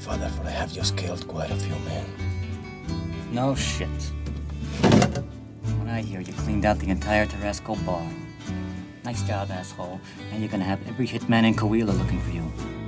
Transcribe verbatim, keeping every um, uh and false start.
Father, for I have just killed quite a few men. No shit. When I hear you cleaned out the entire Tarasco bar. Nice job, asshole. Now you're gonna have every hitman in Coahuila looking for you.